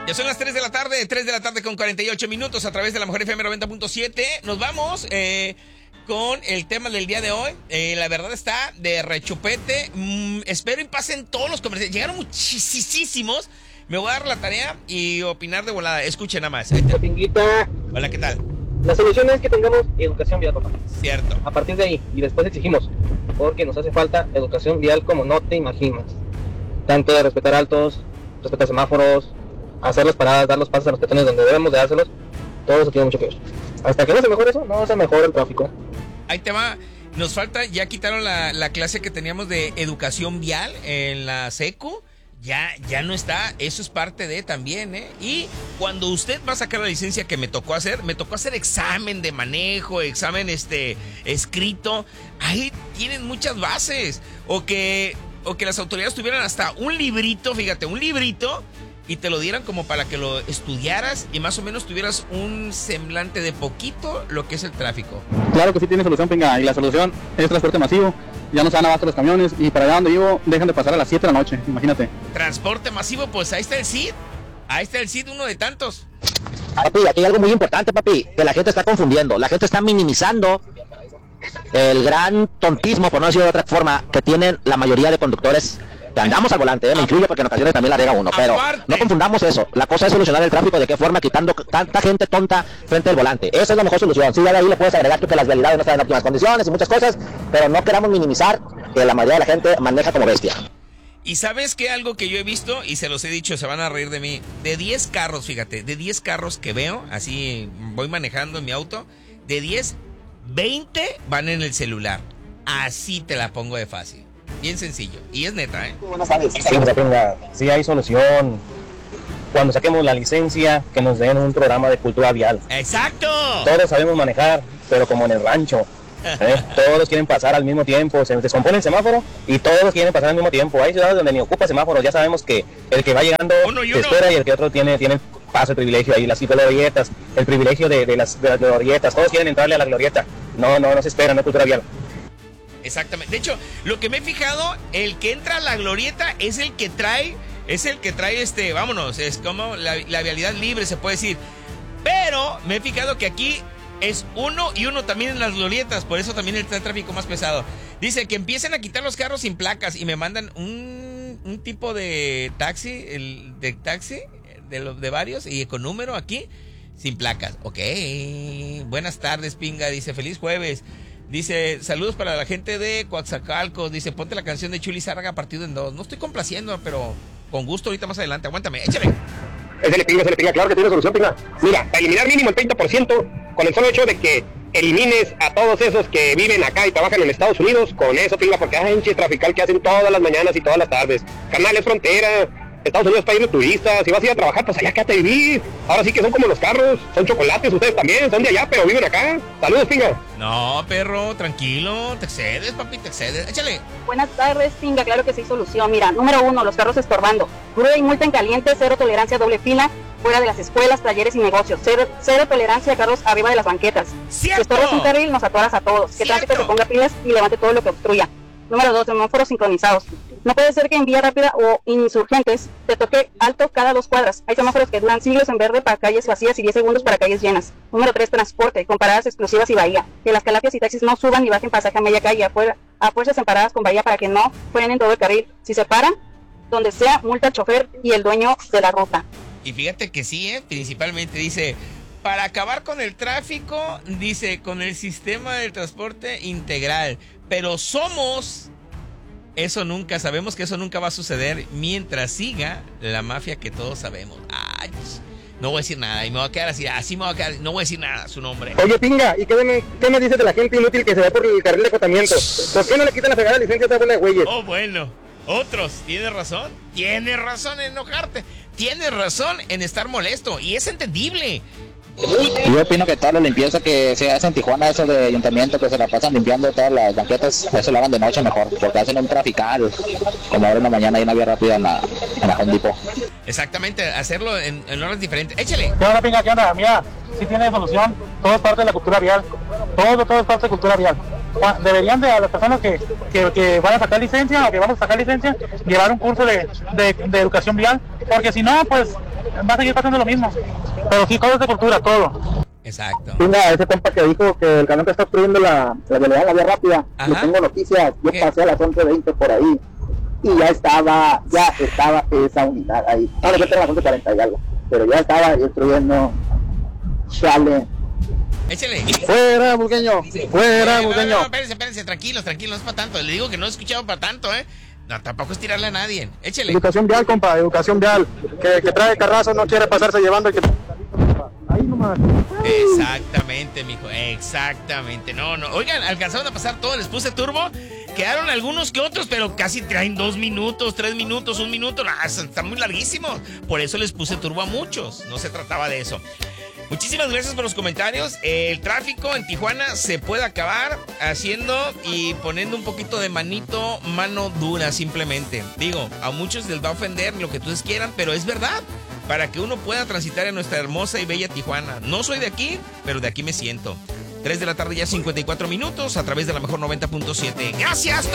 Ya son las 3 de la tarde con 48 minutos a través de la Mejor FM 90.7. Nos vamos con el tema del día de hoy. La verdad está de rechupete. Espero y pasen todos los comerciales. Llegaron muchísimos. Me voy a dar la tarea y opinar de volada. Escuchen nada más. Pinguita. Hola, ¿qué tal? La solución es que tengamos educación vial, papá. Cierto. A partir de ahí, y después exigimos, porque nos hace falta educación vial como no te imaginas. Tanto de respetar altos, respetar semáforos, hacer las paradas, dar los pasos a los peatones donde debemos de dárselos. Todo eso tiene mucho que ver. Hasta que no se mejore eso, no se mejora el tráfico. Ahí te va. Nos falta, ya quitaron la clase que teníamos de educación vial en la secu. Ya no está, eso es parte de también, ¿eh? Y cuando usted va a sacar la licencia que me tocó hacer examen de manejo, examen escrito. Ahí tienen muchas bases. O que las autoridades tuvieran hasta un librito, fíjate, y te lo dieran como para que lo estudiaras y más o menos tuvieras un semblante de poquito lo que es el tráfico. Claro que sí tiene solución, Pinga, y la solución es transporte masivo. Ya no se dan abasto los camiones y para allá donde vivo dejan de pasar a las 7 de la noche, imagínate. Transporte masivo, pues ahí está el CID, uno de tantos. Papi, aquí hay algo muy importante, papi, que la gente está confundiendo, la gente está minimizando el gran tontismo, por no decirlo de otra forma, que tienen la mayoría de conductores que andamos al volante, me incluyo porque en ocasiones también la riega uno, pero no confundamos eso. La cosa es solucionar el tráfico, de qué forma, quitando tanta gente tonta frente al volante. Esa es la mejor solución. Sí, de ahí le puedes agregar que las vialidades no están en óptimas condiciones y muchas cosas, pero no queramos minimizar que la mayoría de la gente maneja como bestia. Y sabes que algo que yo he visto, y se los he dicho, se van a reír de mí, de 10 carros, fíjate, de 10 carros que veo, así voy manejando en mi auto, de 10, 20 van en el celular. Así te la pongo de fácil. Bien sencillo. Y es neta, ¿eh? Buenas tardes. Sí hay solución. Cuando saquemos la licencia, que nos den un programa de cultura vial. ¡Exacto! Todos sabemos manejar, pero como en el rancho. Todos quieren pasar al mismo tiempo. Se descompone el semáforo y todos quieren pasar al mismo tiempo. Hay ciudades donde ni ocupa semáforos. Ya sabemos que el que va llegando se espera y el que otro tiene paso, el privilegio ahí. Las glorietas, el privilegio de las glorietas. Todos quieren entrarle a la glorieta. No se espera, no es cultura vial. Exactamente. De hecho, lo que me he fijado, el que entra a la glorieta es el que trae vámonos, es como la vialidad libre, se puede decir. Pero me he fijado que aquí es uno y uno también en las glorietas, por eso también está el tráfico más pesado. Dice que empiecen a quitar los carros sin placas y me mandan un tipo de taxi, de varios y con número aquí, sin placas. Ok, buenas tardes, Pinga, dice, feliz jueves. Dice, saludos para la gente de Coatzacalco. Dice, ponte la canción de Chuli Zárraga partido en dos. No estoy complaciendo, pero con gusto ahorita más adelante. Aguántame, échale. Se le pinga, claro que tiene solución, Pinga. Mira, para eliminar mínimo el 30%, con el solo hecho de que elimines a todos esos que viven acá y trabajan en Estados Unidos, con eso, Pinga, porque hay hinches trafical que hacen todas las mañanas y todas las tardes. Carnal, es frontera. Estados Unidos para ir de turistas, si vas a ir a trabajar, pues allá quédate a vivir. Ahora sí que son como los carros, son chocolates, ustedes también, son de allá, pero viven acá. Saludos, Pinga. No, perro, tranquilo, te excedes, papi, te excedes, échale. Buenas tardes, Pinga, claro que sí hay solución. Mira, número 1, los carros estorbando. Grúa y multa en caliente, cero tolerancia a doble fila, fuera de las escuelas, talleres y negocios. Cero tolerancia a carros arriba de las banquetas. ¡Cierto! Si estorbas un carril, nos atoras a todos. Que tránsito se ponga pilas y levante todo lo que obstruya. Número 2, semáforos sincronizados. No puede ser que en vía rápida o insurgentes te toque alto cada 2 cuadras. Hay semáforos que duran siglos en verde para calles vacías y 10 segundos para calles llenas. Número 3, transporte, con paradas exclusivas y bahía. Que las calafias y taxis no suban y bajen pasaje a media calle a fuerzas en paradas con bahía para que no frenen todo el carril. Si se paran, donde sea, multa al chofer y el dueño de la ruta. Y fíjate que sí, principalmente dice, para acabar con el tráfico, dice, con el sistema de transporte integral. Pero sabemos que eso nunca va a suceder mientras siga la mafia que todos sabemos. Ay, no voy a decir nada y me voy a quedar así me voy a quedar, no voy a decir nada, su nombre. Oye, Pinga, ¿y qué me dices de la gente inútil que se va por el carril de acotamiento? ¿Por qué no le quitan la fregada licencia a esta bola de güeyes? Oh, bueno, otros, tienes razón en enojarte, tienes razón en estar molesto y es entendible. Yo opino que toda la limpieza que se hace en Tijuana, eso de ayuntamiento, que se la pasan limpiando todas las banquetas, eso lo hagan de noche mejor, porque hacen un trafical, como ahora en la mañana hay una vía rápida en la Home Depot. Exactamente, hacerlo en horas diferentes. Échale. ¿Qué onda, Pinga? ¿Qué onda? Mira, sí tiene solución, todo es parte de la cultura vial, todo es parte de cultura vial. Deberían de a las personas que van a sacar licencia o que vamos a sacar licencia, llevar un curso de educación vial, porque si no, pues va a seguir pasando lo mismo. Pero sí, todo es de cultura, todo. Exacto. Mira, ese compa que dijo que el camión que está obstruyendo la vialidad, la vía rápida, le tengo noticias. Yo pasé a las 11:20 por ahí y ya estaba esa unidad ahí. Ahora yo tengo las 11:40 y algo, pero ya estaba obstruyendo. Chale. Échale. Fuera, Burgueño. Fuera, Burgueño. No, espérense, tranquilos, no es para tanto. Le digo que no he escuchado para tanto, No, tampoco es tirarle a nadie. Échale. Educación vial, compa, educación vial. Que trae carrazo, no quiere pasarse llevando el que... Ahí nomás. Exactamente, mijo, exactamente. No. Oigan, alcanzaron a pasar todo, les puse turbo. Quedaron algunos que otros, pero casi traen 2 minutos, 3 minutos, 1 minuto. Están muy larguísimos. Por eso les puse turbo a muchos. No se trataba de eso. Muchísimas gracias por los comentarios. El tráfico en Tijuana se puede acabar haciendo y poniendo un poquito de mano dura simplemente. Digo, a muchos les va a ofender lo que ustedes quieran, pero es verdad. Para que uno pueda transitar en nuestra hermosa y bella Tijuana. No soy de aquí, pero de aquí me siento. 3 de la tarde ya 54 minutos a través de la mejor 90.7. ¡Gracias!